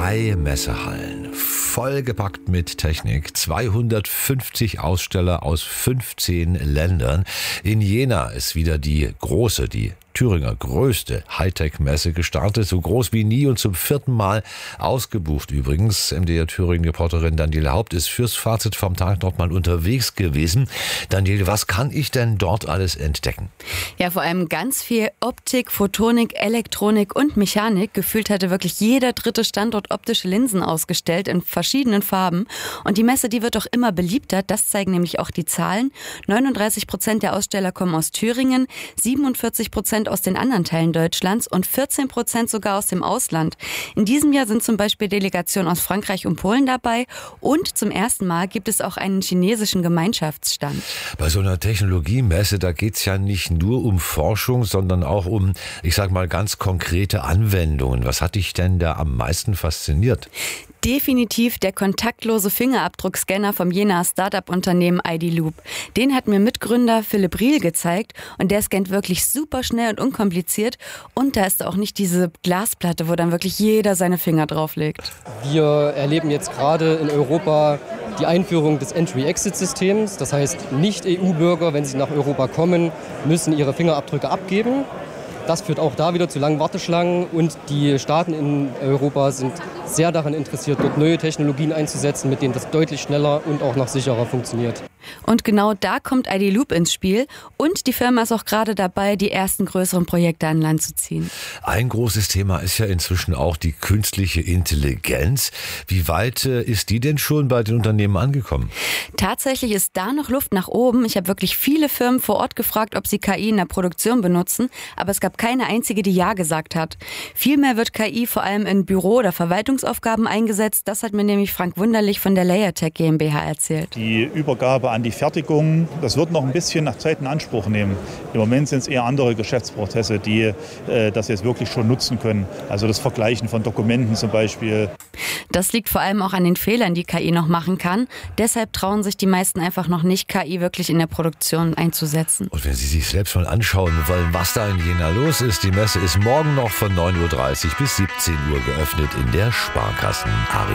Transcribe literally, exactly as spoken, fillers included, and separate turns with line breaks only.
Drei Messehallen, vollgepackt mit Technik, zweihundertfünfzig Aussteller aus fünfzehn Ländern. In Jena ist wieder die große, die Thüringer größte Hightech-Messe gestartet, so groß wie nie und zum vierten Mal ausgebucht übrigens. M D R Thüringen-Reporterin Daniele Haupt ist fürs Fazit vom Tag dort mal unterwegs gewesen. Daniele, was kann ich denn dort alles entdecken?
Ja, vor allem ganz viel Optik, Photonik, Elektronik und Mechanik. Gefühlt hatte wirklich jeder dritte Standort optische Linsen ausgestellt in verschiedenen Farben. Und die Messe, die wird auch immer beliebter. Das zeigen nämlich auch die Zahlen. neununddreißig Prozent der Aussteller kommen aus Thüringen, siebenundvierzig Prozent aus den anderen Teilen Deutschlands und vierzehn Prozent sogar aus dem Ausland. In diesem Jahr sind zum Beispiel Delegationen aus Frankreich und Polen dabei und zum ersten Mal gibt es auch einen chinesischen Gemeinschaftsstand.
Bei so einer Technologiemesse, da geht es ja nicht nur um Forschung, sondern auch um, ich sag mal, ganz konkrete Anwendungen. Was hat dich denn da am meisten fasziniert?
Definitiv der kontaktlose Fingerabdruckscanner vom Jenaer Startup-Unternehmen I D Loop. Den hat mir Mitgründer Philipp Riel gezeigt und der scannt wirklich super schnell und unkompliziert und da ist auch nicht diese Glasplatte, wo dann wirklich jeder seine Finger drauflegt.
Wir erleben jetzt gerade in Europa die Einführung des Entry-Exit-Systems. Das heißt, Nicht-E U-Bürger, wenn sie nach Europa kommen, müssen ihre Fingerabdrücke abgeben. Das führt auch da wieder zu langen Warteschlangen und die Staaten in Europa sind sehr daran interessiert, dort neue Technologien einzusetzen, mit denen das deutlich schneller und auch noch sicherer funktioniert.
Und genau da kommt I D Loop ins Spiel und die Firma ist auch gerade dabei, die ersten größeren Projekte an Land zu ziehen.
Ein großes Thema ist ja inzwischen auch die künstliche Intelligenz. Wie weit ist die denn schon bei den Unternehmen angekommen?
Tatsächlich ist da noch Luft nach oben. Ich habe wirklich viele Firmen vor Ort gefragt, ob sie K I in der Produktion benutzen, aber es gab keine einzige, die Ja gesagt hat. Vielmehr wird K I vor allem in Büro- oder Verwaltungsaufgaben eingesetzt. Das hat mir nämlich Frank Wunderlich von der Layertech GmbH erzählt.
Die Übergabe an die Fertigung, das wird noch ein bisschen nach Zeit in Anspruch nehmen. Im Moment sind es eher andere Geschäftsprozesse, die äh, das jetzt wirklich schon nutzen können. Also das Vergleichen von Dokumenten zum Beispiel.
Das liegt vor allem auch an den Fehlern, die K I noch machen kann. Deshalb trauen sich die meisten einfach noch nicht, K I wirklich in der Produktion einzusetzen.
Und wenn Sie sich selbst mal anschauen wollen, was da in Jena los ist, die Messe ist morgen noch von neun Uhr dreißig bis siebzehn Uhr geöffnet in der Sparkassen Arena.